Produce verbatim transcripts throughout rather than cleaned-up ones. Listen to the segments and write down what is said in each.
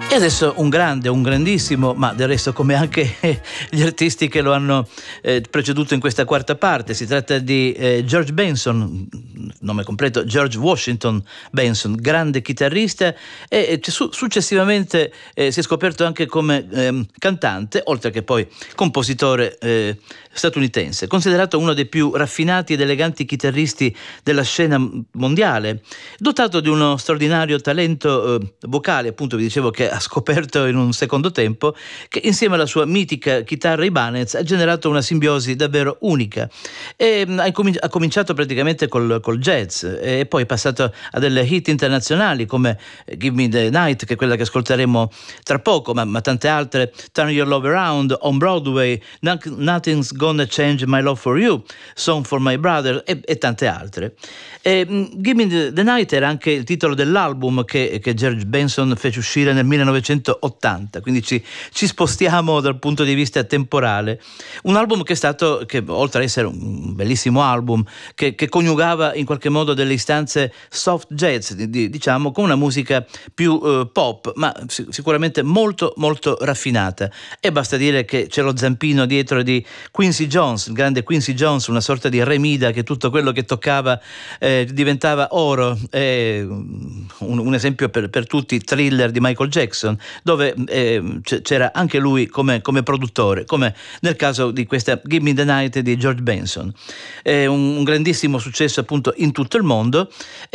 E adesso un grande, un grandissimo, ma del resto come anche gli artisti che lo hanno eh, preceduto in questa quarta parte, si tratta di eh, George Benson, nome completo George Washington Benson, grande chitarrista e, e su- successivamente eh, si è scoperto anche come eh, cantante, oltre che poi compositore eh, statunitense, considerato uno dei più raffinati ed eleganti chitarristi della scena mondiale, dotato di uno straordinario talento eh, vocale, appunto vi dicevo che ha scoperto in un secondo tempo, che insieme alla sua mitica chitarra Ibanez ha generato una simbiosi davvero unica. E, mh, ha, incomin- ha cominciato praticamente col, col jazz e poi è passato a delle hit internazionali come Give Me the Night, che è quella che ascolteremo tra poco, ma, ma tante altre, Turn Your Love Around, On Broadway, Nothing's Gonna Change My Love for You, Song for My Brother e, e tante altre. E, mh, Give Me the, the Night era anche il titolo dell'album che, che George Benson fece uscire nel millenovecentottanta, quindi ci, ci spostiamo dal punto di vista temporale. Un album che è stato, che oltre ad essere un bellissimo album, che, che coniugava in qualche modo delle istanze soft jazz, di, diciamo, con una musica più eh, pop, ma sicuramente molto molto raffinata. E basta dire che c'è lo zampino dietro di Quincy Jones, il grande Quincy Jones, una sorta di re Mida che tutto quello che toccava eh, diventava oro. Eh, un, un esempio per, per tutti, Thriller di Michael Jackson, dove eh, c'era anche lui come, come produttore, come nel caso di questa Give Me the Night di George Benson. È un, un grandissimo successo appunto in tutto il mondo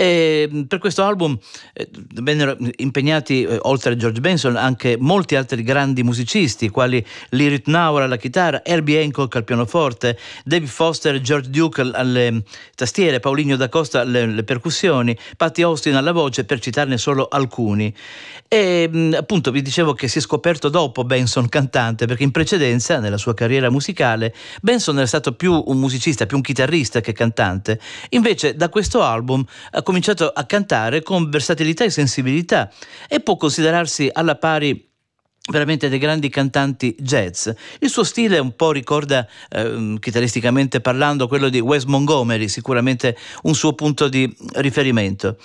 e per questo album eh, vennero impegnati eh, oltre a George Benson anche molti altri grandi musicisti quali Lee Ritenour alla chitarra, Herbie Hancock al pianoforte, David Foster e George Duke alle tastiere, Paulinho da Costa alle, alle percussioni, Patty Austin alla voce, per citarne solo alcuni. E mh, appunto vi dicevo che si è scoperto dopo Benson cantante, perché in precedenza nella sua carriera musicale Benson era stato più un musicista, più un chitarrista che cantante. Invece da questo album ha cominciato a cantare con versatilità e sensibilità e può considerarsi alla pari veramente dei grandi cantanti jazz. Il suo stile un po' ricorda eh, chitarristicamente parlando quello di Wes Montgomery, sicuramente un suo punto di riferimento.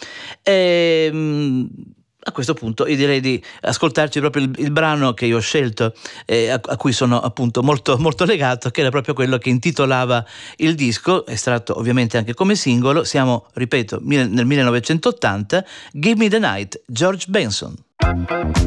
E, mh, a questo punto io direi di ascoltarci proprio il, il brano che io ho scelto, eh, a, a cui sono appunto molto, molto legato, che era proprio quello che intitolava il disco, estratto ovviamente anche come singolo. Siamo, ripeto, nel millenovecentottanta, Give Me the Night, George Benson.